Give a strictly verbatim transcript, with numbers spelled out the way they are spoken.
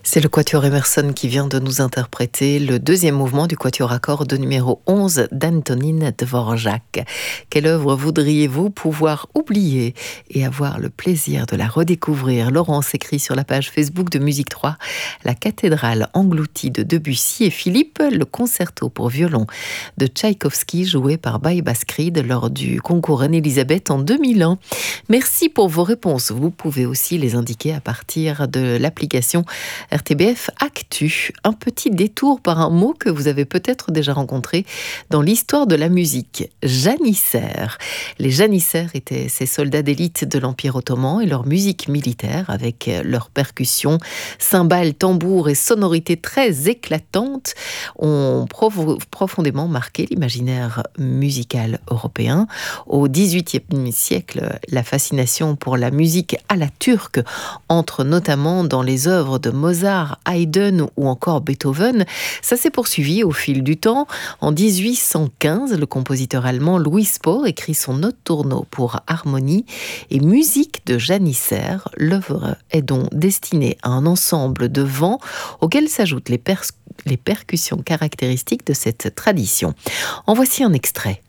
C'est le Quatuor Emerson qui vient de nous interpréter le deuxième mouvement du Quatuor à cordes numéro onze d'Antonín Dvořák. Quelle œuvre voudriez-vous pouvoir oublier et avoir le plaisir de la redécouvrir? Laurence écrit sur la page Facebook de Musique trois, la cathédrale engloutie de Debussy, et Philippe, le concerto pour violon de Tchaïkovski joué par Baïba Skrid lors du concours Reine-Élisabeth en deux mille un. Merci pour vos réponses. Vous pouvez aussi les indiquer à partir de l'application R T B F Actu. Un petit détour par un mot que vous avez peut-être déjà rencontré dans l'histoire de la musique. Janissaires. Les janissaires étaient ces soldats d'élite de l'Empire ottoman et leur musique militaire avec leurs percussions, cymbales, tambours et sonorités très éclatantes ont prof- profondément marqué l'imaginaire musical européen. Au dix-huitième siècle, la fascination pour la musique à la turque entre notamment dans les œuvres de Mozart, Haydn ou encore Beethoven. Ça s'est poursuivi au fil du temps. En dix-huit cent quinze, le compositeur allemand Louis Spohr écrit son note tourneau pour harmonie et musique de janissaires. L'œuvre est donc destinée à un ensemble de vents auxquels s'ajoutent les, pers- les percussions caractéristiques de cette tradition. En voici un extrait.